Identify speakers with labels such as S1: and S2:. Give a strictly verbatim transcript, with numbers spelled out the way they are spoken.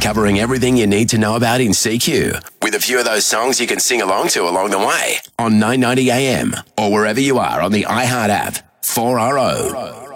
S1: covering everything you need to know about in C Q, with a few of those songs you can sing along to along the way on nine ninety A M or wherever you are on the iHeart app. four R O.